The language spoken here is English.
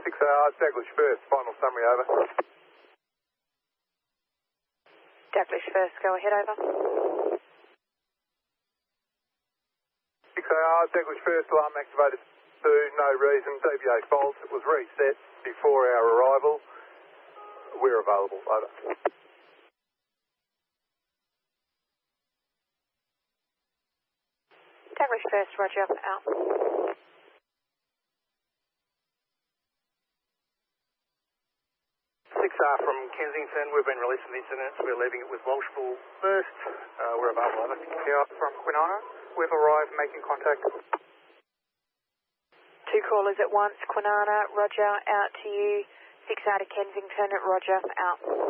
6R, Daglish first, final summary over. Daglish first, go ahead, over. 6AR, Daglish first, alarm activated 2, no reason, DVA fault, it was reset before our arrival. We're available, over. Daglish first, roger, out. 6R from Kensington, we've been released from the incident, we're leaving it with Walshpool first, we're available, over. Yeah, from Kwinana, we've arrived, making contact. 2 callers at once, Kwinana, roger, out to you. 6R to Kensington, roger, out.